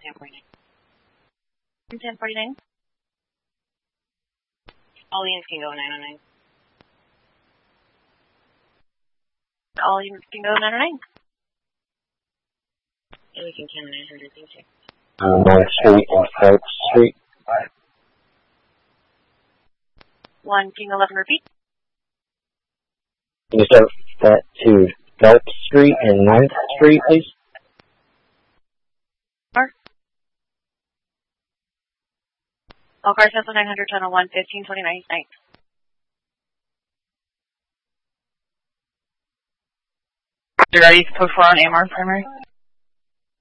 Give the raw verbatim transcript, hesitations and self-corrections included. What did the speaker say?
ten forty-nine. ten forty-nine. All units can go nine oh nine. All units can go nine oh nine. And we can count nine hundred, thank you. ninth Street and fourth Street. one King eleven, repeat. Can you start that to fourth Street and ninth Street, please? Car. All cars cancel nine hundred, channel one, fifteen twenty-nine, thanks. You're ready to put four on A M R primary?